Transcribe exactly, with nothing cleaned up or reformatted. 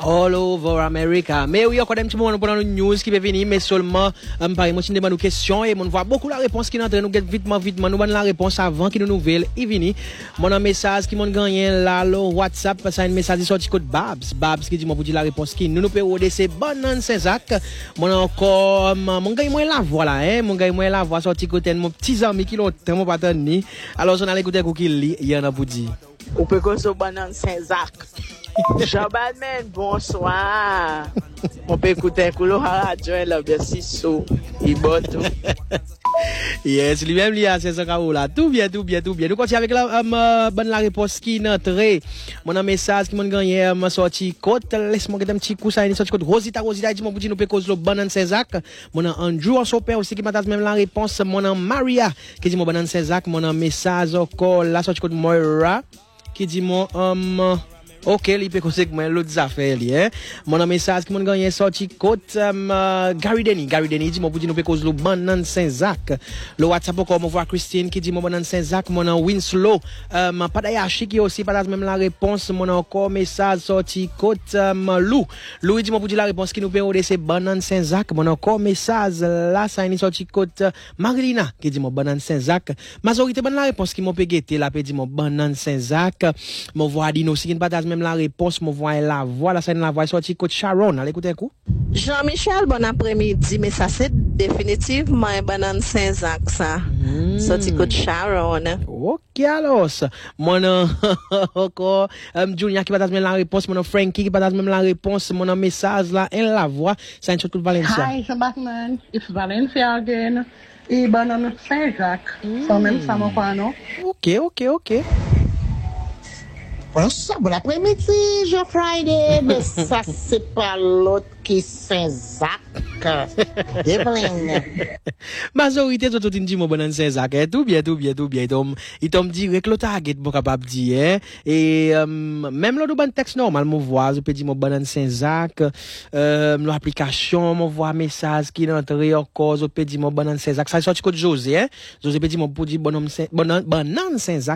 all over America. Mais oui, encore un petit moment pour une news qui peut venir, mais seulement, euh, par exemple, si nous demandons une question et on voit beaucoup la réponse qui est en train de nous vite, vite, nous donne la réponse avant qu'il nous nouvelle, il vient. Mon un message qui m'a gagné là, le WhatsApp, c'est un message qui sorti code Babs. Babs qui dit, moi, vous dire la réponse qui nous nous peut c'est Banan Saint-Jacques. Mon encore, mon gars, moi, la voix là, hein, mon gars, moi, la voix sorti côté de mon petit ami qui l'ont tellement pas tenu. Alors, on a écouté quoi qu'il lit, il y en a pour dire. Ou peut qu'on se Banan Saint-Jacques. Jean-Balmain, bonsoir. On peut écouter un coup le radio et le bien si sous. Il botte. Yes, lui-même, il a c'est ça là. Tout bien, tout bien, tout bien. Nous continuons avec la, um, bonne la réponse qui est entrée. Mon un message qui m'a gagné, m'a sorti côte. Laisse-moi get un petit coup, ça, il sorti côte. Rosita, Rosita, dit, mon petit, nous peut cause le Banan Saint-Jacques. Mon un Andrew, en sopère aussi, qui m'a même la réponse. Mon un Maria, qui dit, mon Banan Saint-Jacques. Mon un message encore, là, sorti côte Moira, qui dit, mon, um, ok, il peut causer que moi l'autre affaire hein. Mon message qui m'a gagné sorti côte um, Gary Denny, Gary Denny dit mon petit nous peut cause le Banan Saint-Jacques. Le WhatsApp encore me voit Christine qui dit mon Banan Saint-Jacques, mon Winslow, um, Padayashi qui aussi pas même la réponse, mon encore message sorti côte um, Lou. Lou dit mon petit la réponse qui nous peut c'est Banan Saint-Jacques, mon encore message là ça est sorti côte Marilina qui dit mon Banan Saint-Jacques. Majorité bonne la réponse qui m'ont peut guetter là peut dit mon Banan Saint-Jacques. Mon voix dit aussi qui ne partage même la réponse, mon voix la voix, la scène la voix sorti coach Sharon. Allez écoutez un coup. Jean-Michel, bon après-midi, mais ça c'est définitivement un Banan Saint-Jacques ça. Mm. Sorti coach Sharon. OK alors. Mon encore um, Junior qui partage même la réponse, mon Frankie qui partage même la réponse, mon message là, elle la voix, c'est un truc de Valencia. Hi, Batman, it's Valencia again. Et Banan Saint-Jacques. Mm. Ça même ça mon quoi non? OK, OK, OK. Bonsoir, bon après-midi, Jean Friday, mais ça c'est pas l'autre qui Saint-Jacques. Devlin. Majorité de tout dit mon Banan Saint-Jacques, tout bien, tout bien, tout bien. Il tombe direct le target, bon capable dire, et um, même le bon texte normal, mon voix, je peux dire mon Banan Saint-Jacques, euh, l'application, mon voix message qui est entré encore, je peux dire mon Banan Saint-Jacques, ça sorti code José, hein. José peut dire mon pour dire Banan Saint-Jacques.